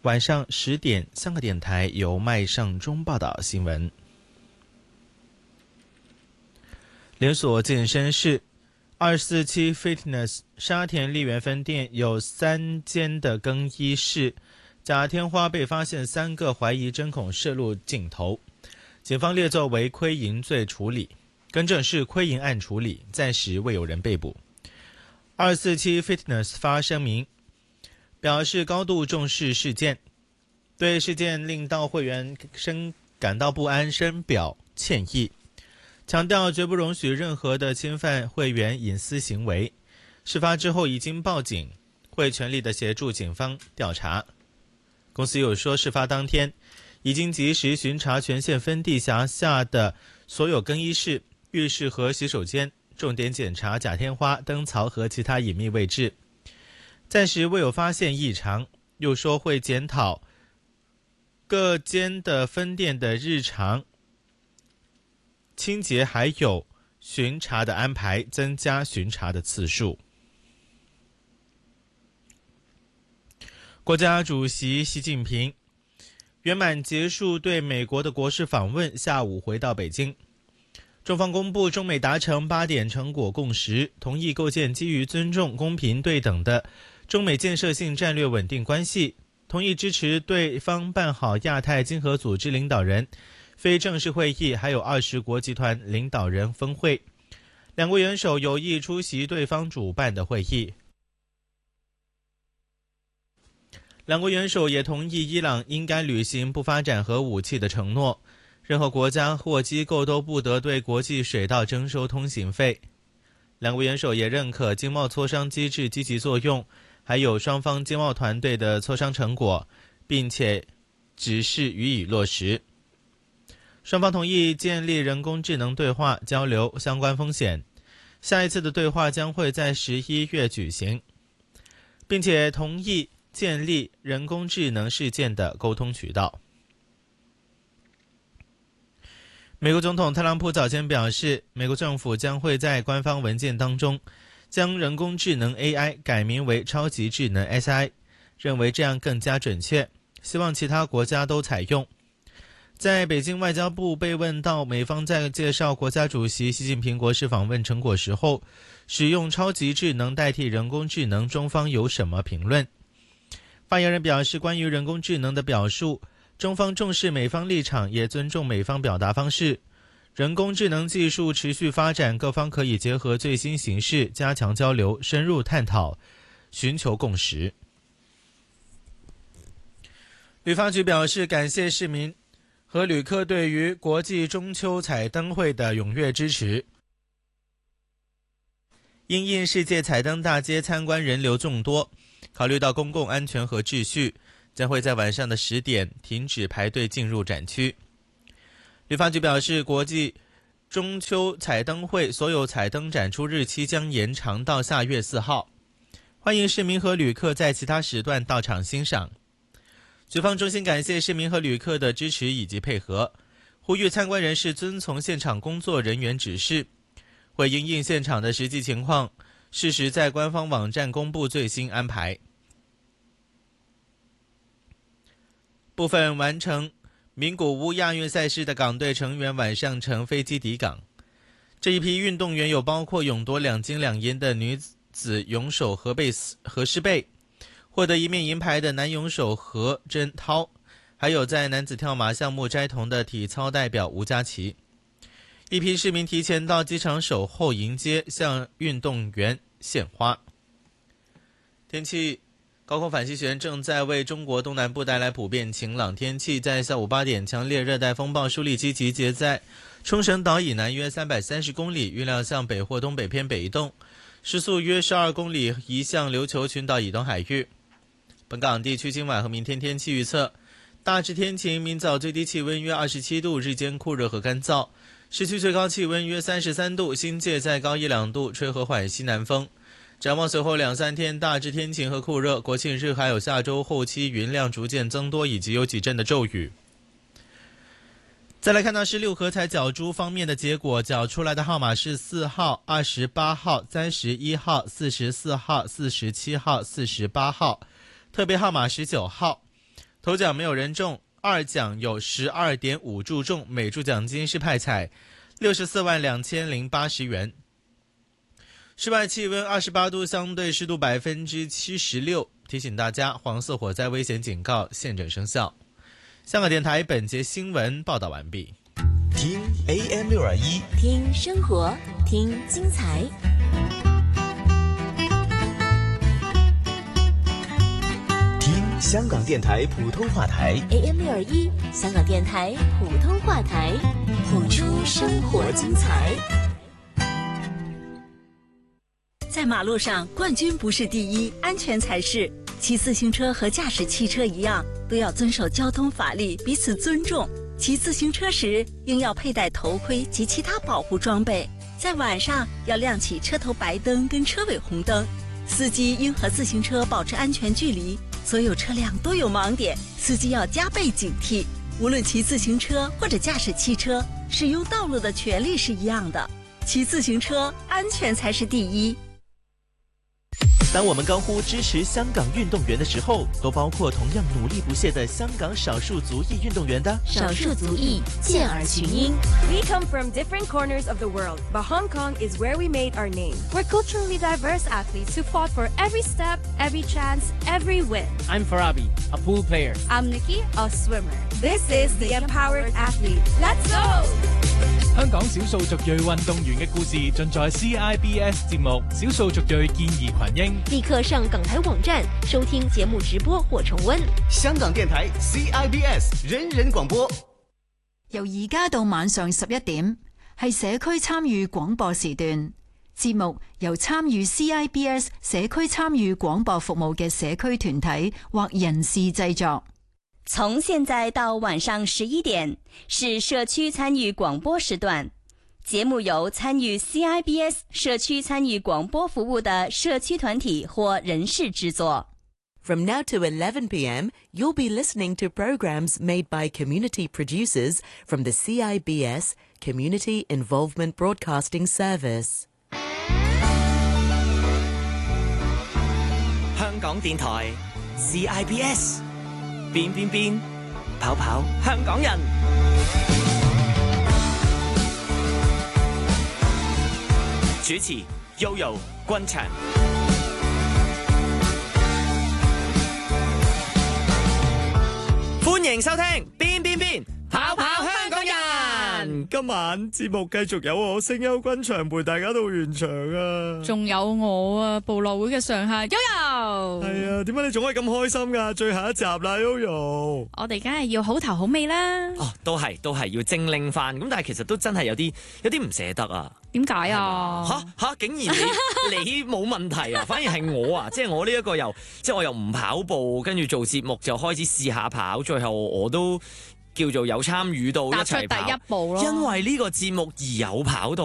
晚上10点，香港电台由麦尚中报道新闻。连锁健身室247 Fitness 沙田丽园分店有3间的更衣室假天花被发现3个怀疑针孔射入镜头，警方列作为窥淫罪处理，更正是窥淫案处理，暂时未有人被捕。247 Fitness 发声明表示高度重视事件，对事件令到会员感到不安深表歉意，强调绝不容许任何的侵犯会员隐私行为。事发之后已经报警，会全力的协助警方调查。公司又说，事发当天已经及时巡查全县分地辖下的所有更衣室、浴室和洗手间，重点检查假天花、灯槽和其他隐秘位置，暂时未有发现异常。又说会检讨各间的分店的日常清洁还有巡查的安排，增加巡查的次数。国家主席习近平圆满结束对美国的国事访问，下午回到北京。中方公布中美达成8点成果共识，同意构建基于尊重、公平、对等的中美建设性战略稳定关系，同意支持对方办好亚太经合组织领导人非正式会议，还有20国集团领导人峰会。两国元首有意出席对方主办的会议。两国元首也同意伊朗应该履行不发展核武器的承诺，任何国家或机构都不得对国际水道征收通行费。两国元首也认可经贸磋商机制积极作用，还有双方经贸团队的磋商成果，并且指示予以落实。双方同意建立人工智能对话交流相关风险，下一次的对话将会在11月举行，并且同意建立人工智能事件的沟通渠道。美国总统特朗普早前表示，美国政府将会在官方文件当中将人工智能 AI 改名为超级智能 SI， 认为这样更加准确，希望其他国家都采用。在北京外交部被问到美方在介绍国家主席习近平国事访问成果时候，使用超级智能代替人工智能，中方有什么评论？发言人表示，关于人工智能的表述，中方重视美方立场，也尊重美方表达方式。人工智能技术持续发展，各方可以结合最新形势，加强交流，深入探讨，寻求共识。旅发局表示，感谢市民和旅客对于国际中秋彩灯会的踊跃支持。因应世界彩灯大街参观人流众多，考虑到公共安全和秩序，将会在晚上的10点停止排队进入展区。旅发局表示，国际中秋彩灯会所有彩灯展出日期将延长到下月4号，欢迎市民和旅客在其他时段到场欣赏。局方衷心感谢市民和旅客的支持以及配合，呼吁参观人士遵从现场工作人员指示，会因应现场的实际情况，适时在官方网站公布最新安排。部分完成名古屋亚运赛事的港队成员晚上乘飞机抵港。这一批运动员有包括勇夺2金2银的女子泳手何诗蓓，获得1面银牌的男泳手何真涛，还有在男子跳马项目摘铜的体操代表吴佳琪。一批市民提前到机场守候迎接，向运动员献花。天气，高空反气旋正在为中国东南部带来普遍晴朗天气。在下午8点，强烈热带风暴舒力基集结在冲绳岛以南约330公里，预料向北或东北偏北移动，时速约12公里，移向琉球群岛以东海域。本港地区今晚和明天天气预测：大致天晴，明早最低气温约27度，日间酷热和干燥，市区最高气温约33度，新界再高1-2度，吹和缓西南风。展望随后2-3天大致天晴和酷热，国庆日还有下周后期云量逐渐增多，以及有几阵的骤雨。再来看到是6合彩角珠方面的结果，角出来的号码是4号、28号、31号、44号、47号、48号，特别号码19号。 头奖没有人中，二奖有12.5注中，每注奖金是派彩64万2080元。室外气温28度，相对湿度76%。提醒大家，黄色火灾危险警告现正生效。香港电台本节新闻报道完毕。 听 AM621， 听生活，听精彩。 听香港电台普通话台 AM621，香港电台普通话台，谱出生活精彩。 在马路上，冠军不是第一，安全才是。骑自行车和驾驶汽车一样，都要遵守交通法律，彼此尊重。骑自行车时，应要佩戴头盔及其他保护装备。在晚上，要亮起车头白灯跟车尾红灯。司机应和自行车保持安全距离。所有车辆都有盲点，司机要加倍警惕。无论骑自行车或者驾驶汽车，使用道路的权利是一样的。骑自行车，安全才是第一。 当我们高呼支持香港运动员的时候，都包括同样努力不懈的香港少数族裔运动员的。 少数族裔健儿群英。 We come from different corners of the world, but Hong Kong is where we made our name. We're culturally diverse athletes who fought for every step, every chance, every win. I'm Farabi, a pool player. I'm Nikki, a swimmer. This is the Empowered Athlete. Let's go! 香港少數族裔運動員嘅故事盡在 CIBS 節目《少數族裔健兒群英》。 立刻上港台網站收聽節目直播或重溫。 香港電台 CIBS 人人廣播。 由而家到晚上11點，係社區參與廣播時段。節目由參與 CIBS 社區參與廣播服務嘅社區團體或人士製作。 從現在到晚上11點是社區參與廣播時段，節目由參與 CIBS 社區參與廣播服務的社區團體或人士製作。 From now to 11 p.m., you'll be listening to programs made by community producers from the CIBS Community Involvement Broadcasting Service. 香港電台 CIBS 變變變，跑跑香港人。主持 Yoyo 君祥。歡迎收聽變變變，跑跑香港人。 今晚節目繼續有我聲優君祥陪大家到完場啊！ 仲有我啊，部落會嘅上下 Yoyo。 係啊，點解你仲可以咁開心㗎？最後一集啦 Yoyo。 我哋梗係要好頭好尾啦。 哦，都係要精靈翻，咁但係其實都真係有啲唔捨得啊。 點解啊？ 吓，竟然你冇問題啊，反而係我啊，即係我呢一個又即係我又唔跑步，跟住做節目就開始試下跑，最後我都叫做有參與到一齊跑， 踏出第一步咯。 因為呢個節目而有跑到。